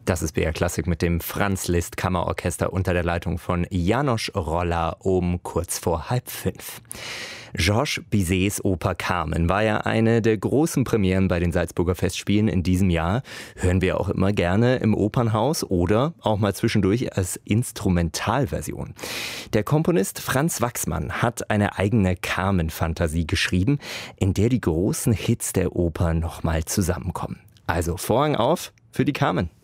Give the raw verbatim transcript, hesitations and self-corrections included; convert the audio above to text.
Das ist B R Klassik mit dem Franz Liszt Kammerorchester unter der Leitung von János Roller um kurz vor halb fünf. Georges Bizets Oper Carmen war ja eine der großen Premieren bei den Salzburger Festspielen in diesem Jahr. Hören wir auch immer gerne im Opernhaus oder auch mal zwischendurch als Instrumentalversion. Der Komponist Franz Waxman hat eine eigene Carmen-Fantasie geschrieben, in der die großen Hits der Oper nochmal zusammenkommen. Also Vorhang auf für die Carmen.